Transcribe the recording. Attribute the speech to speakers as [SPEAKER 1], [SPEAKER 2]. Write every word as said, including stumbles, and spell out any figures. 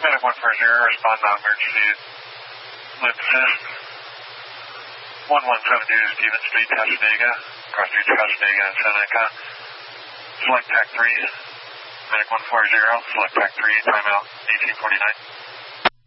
[SPEAKER 1] Medic one four zero, respond to emergency lip assist. one one seven two Stevens Street, Tasmanega, cross street Tasmanega and Seneca. Select T A C three, Medic one four zero, select T A C three, timeout eighteen forty-nine.